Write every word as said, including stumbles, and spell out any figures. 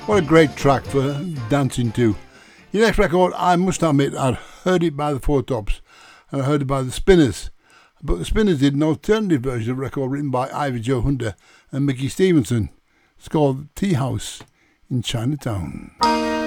What a great track for dancing to. Your next record, I must admit, I'd heard it by the Four Tops and I heard it by the Spinners. But the Spinners did an alternative version of a record written by Ivy Joe Hunter and Mickey Stevenson. It's called Tea House in Chinatown.